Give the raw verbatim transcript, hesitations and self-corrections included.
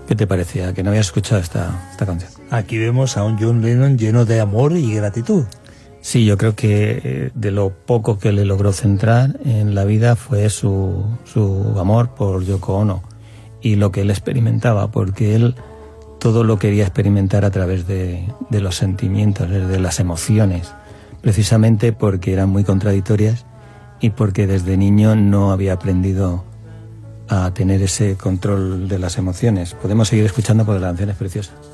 ¿Qué te parecía? Que no habías escuchado esta, esta canción. Aquí vemos a un John Lennon lleno de amor y gratitud. Sí, yo creo que de lo poco que le logró centrar en la vida fue su, su amor por Yoko Ono y lo que él experimentaba, porque él todo lo quería experimentar a través de, de los sentimientos, de las emociones, precisamente porque eran muy contradictorias y porque desde niño no había aprendido a tener ese control de las emociones. Podemos seguir escuchando porque la canción es preciosa.